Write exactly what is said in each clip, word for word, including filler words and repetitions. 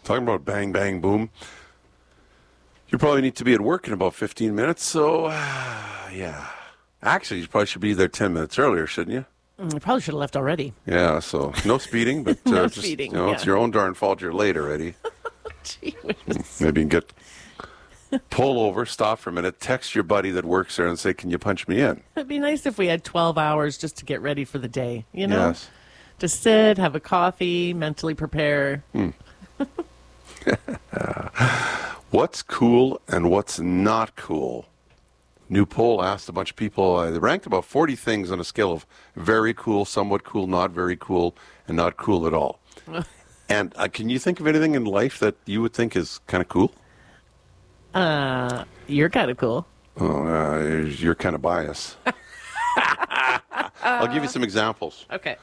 Talking about bang, bang, boom. You probably need to be at work in about fifteen minutes, so, uh, yeah. Actually, you probably should be there ten minutes earlier, shouldn't you? Mm, I probably should have left already. Yeah, so no speeding, but uh, no just, speeding, you know, yeah. it's your own darn fault you're late already. Gee whiz. Maybe you can get pull over, stop for a minute, text your buddy that works there and say, can you punch me in? It'd be nice if we had twelve hours just to get ready for the day, you know? Yes. To sit, have a coffee, mentally prepare. Hmm. What's cool and what's not cool? New poll asked a bunch of people. Uh, they ranked about forty things on a scale of very cool, somewhat cool, not very cool, and not cool at all. And uh, can you think of anything in life that you would think is kind of cool? Uh, you're kind of cool. Oh, uh, you're kind of biased. I'll give you some examples. Okay.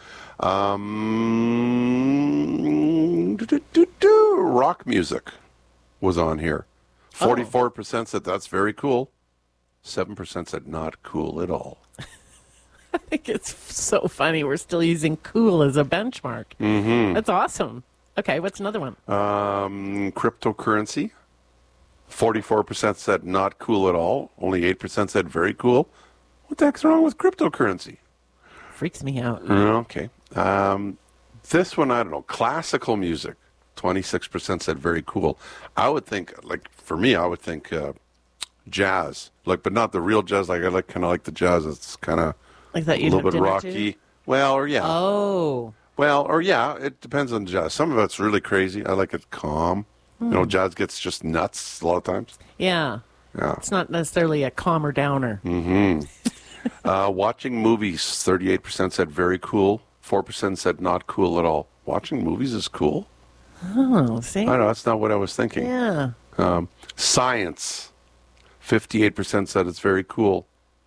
Um, do, do, do, do. Rock music was on here. forty-four percent said that's very cool. seven percent said not cool at all. I think it's so funny. We're still using cool as a benchmark. Mm-hmm. That's awesome. Okay, what's another one? Um, cryptocurrency. forty-four percent said not cool at all. Only eight percent said very cool. What the heck's wrong with cryptocurrency? Freaks me out. Okay. Um, this one, I don't know. Classical music. twenty-six percent said very cool. I would think, like, for me, I would think uh, jazz. Like, but not the real jazz. Like, I like kind of like the jazz. It's kind of Like that a you'd little have bit dinner rocky. to? Well, or yeah. Oh. Well, or yeah, it depends on jazz. Some of it's really crazy. I like it calm. You know, jazz gets just nuts a lot of times. Yeah. Yeah. It's not necessarily a calmer downer. Mm-hmm. uh, watching movies, thirty-eight percent said very cool. four percent said not cool at all. Watching movies is cool? Oh, see? I don't know. That's not what I was thinking. Yeah. Um, science, fifty-eight percent said it's very cool.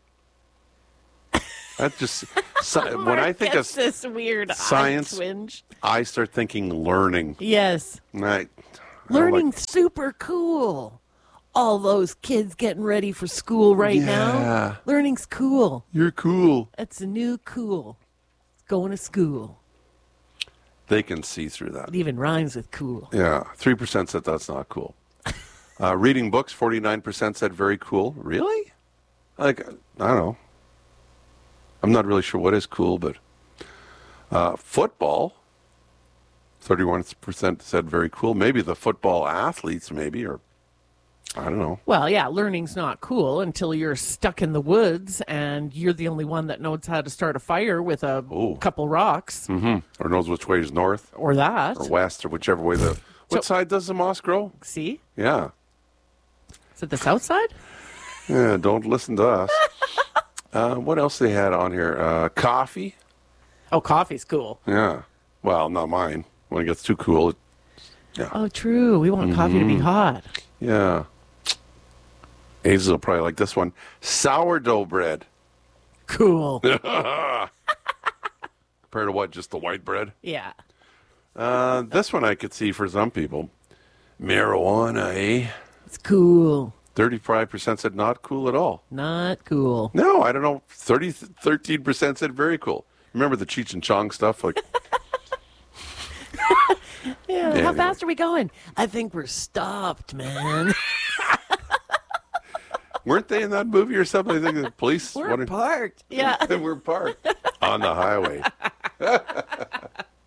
That just si- when I think of this weird science, eye twinge. I start thinking learning. Yes. I, I Learning's like, super cool. All those kids getting ready for school right Yeah. now. Learning's cool. You're cool. It's a new cool. Going to school. They can see through that. It even rhymes with cool. Yeah, three percent said that's not cool. Uh, reading books, forty-nine percent said very cool. Really? Like, I don't know. I'm not really sure what is cool, but uh, football, thirty-one percent said very cool. Maybe the football athletes, maybe, or I don't know. Well, yeah, learning's not cool until you're stuck in the woods and you're the only one that knows how to start a fire with a Ooh. couple rocks Mm-hmm. Or knows which way is north or that. or west or whichever way the. What So- side does the moss grow? See? Yeah. Is it the south side? Yeah, don't listen to us. uh, what else they had on here? Uh, coffee. Oh, coffee's cool. Yeah. Well, not mine. When it gets too cool, it, Oh, true. We want coffee to be hot. yeah. Aces will probably like this one. Sourdough bread. Cool. Compared to what? Just the white bread? Yeah. Uh, this one I could see for some people. Marijuana, eh? It's cool. thirty-five percent said not cool at all. Not cool. No, I don't know. thirty, thirteen percent said very cool. Remember the Cheech and Chong stuff? Like, Yeah. Yeah, How yeah. fast are we going? I think we're stopped, man. weren't they in that movie or something? I think the police We're wanted. parked. Yeah. We're parked on the highway.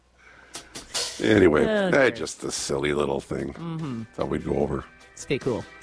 Anyway, Oh, eh, dear. just a silly little thing. Mm-hmm. Thought we'd go over. Stay cool.